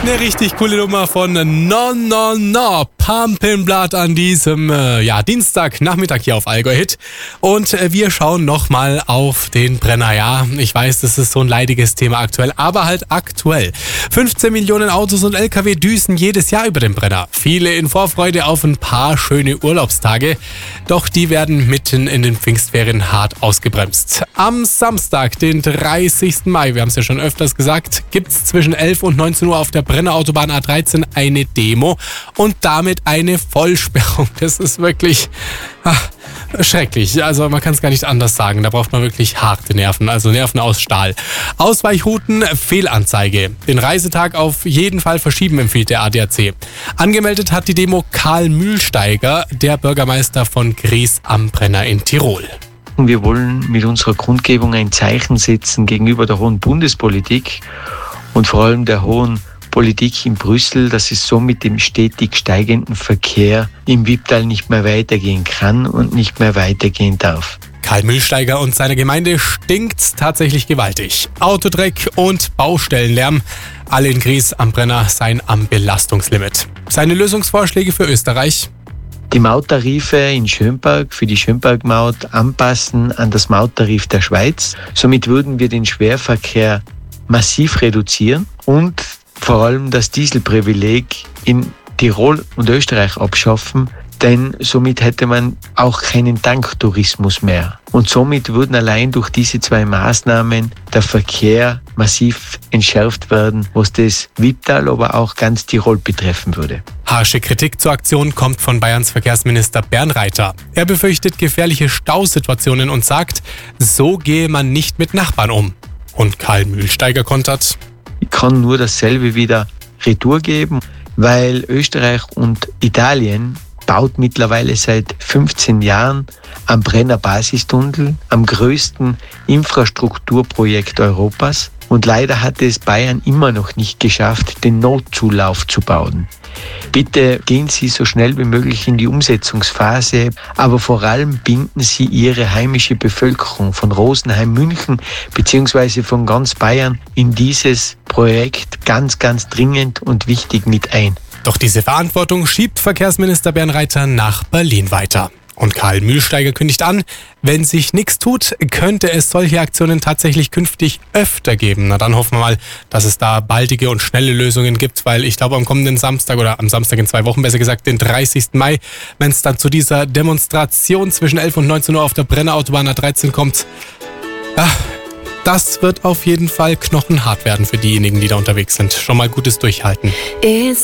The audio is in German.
Eine richtig coole Nummer von No, Pumpin' Blood an diesem Dienstagnachmittag hier auf Allgäu Hit. Und wir schauen nochmal auf den Brenner. Ja, ich weiß, das ist so ein leidiges Thema aktuell, aber halt aktuell. 15 Millionen Autos und LKW düsen jedes Jahr über den Brenner. Viele in Vorfreude auf ein paar schöne Urlaubstage. Doch die werden mitten in den Pfingstferien hart ausgebremst. Am Samstag, den 30. Mai, wir haben es ja schon öfters gesagt, gibt es zwischen 11 und 19 Uhr auf der Brenner Autobahn A13 eine Demo und damit eine Vollsperrung. Das ist wirklich schrecklich. Also man kann es gar nicht anders sagen. Da braucht man wirklich harte Nerven, also Nerven aus Stahl. Ausweichrouten, Fehlanzeige. Den Reisetag auf jeden Fall verschieben, empfiehlt der ADAC. Angemeldet hat die Demo Karl Mühlsteiger, der Bürgermeister von Gries am Brenner in Tirol. Wir wollen mit unserer Kundgebung ein Zeichen setzen gegenüber der hohen Bundespolitik und vor allem der hohen Politik in Brüssel, dass es so mit dem stetig steigenden Verkehr im Wipptal nicht mehr weitergehen kann und nicht mehr weitergehen darf. Karl Mühlsteiger und seine Gemeinde stinkt's tatsächlich gewaltig. Autodreck und Baustellenlärm. Alle in Gries am Brenner seien am Belastungslimit. Seine Lösungsvorschläge für Österreich: Die Mauttarife in Schönberg für die Schönberg-Maut anpassen an das Mauttarif der Schweiz. Somit würden wir den Schwerverkehr massiv reduzieren und vor allem das Dieselprivileg in Tirol und Österreich abschaffen, denn somit hätte man auch keinen Tanktourismus mehr. Und somit würden allein durch diese zwei Maßnahmen der Verkehr massiv entschärft werden, was das Wipptal, aber auch ganz Tirol betreffen würde. Harsche Kritik zur Aktion kommt von Bayerns Verkehrsminister Bernd Reiter. Er befürchtet gefährliche Stausituationen und sagt, so gehe man nicht mit Nachbarn um. Und Karl Mühlsteiger kontert: Ich kann nur dasselbe wieder retour geben, weil Österreich und Italien baut mittlerweile seit 15 Jahren am Brenner Basistunnel, am größten Infrastrukturprojekt Europas. Und leider hat es Bayern immer noch nicht geschafft, den Notzulauf zu bauen. Bitte gehen Sie so schnell wie möglich in die Umsetzungsphase, aber vor allem binden Sie Ihre heimische Bevölkerung von Rosenheim, München bzw. von ganz Bayern in dieses Projekt ganz, ganz dringend und wichtig mit ein. Doch diese Verantwortung schiebt Verkehrsminister Bernd Reiter nach Berlin weiter. Und Karl Mühlsteiger kündigt an, wenn sich nichts tut, könnte es solche Aktionen tatsächlich künftig öfter geben. Na dann hoffen wir mal, dass es da baldige und schnelle Lösungen gibt, weil ich glaube am kommenden Samstag oder am Samstag in 2 Wochen, besser gesagt den 30. Mai, wenn es dann zu dieser Demonstration zwischen 11 und 19 Uhr auf der Brenner Autobahn A13 kommt, das wird auf jeden Fall knochenhart werden für diejenigen, die da unterwegs sind. Schon mal gutes Durchhalten.